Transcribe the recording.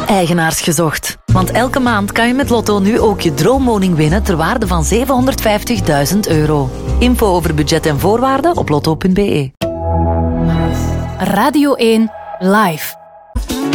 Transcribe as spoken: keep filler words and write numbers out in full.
Eigenaars gezocht. Want elke maand kan je met Lotto nu ook je droomwoning winnen ter waarde van zevenhonderdvijftigduizend euro. Info over budget en voorwaarden op lotto punt be. Radio één Live.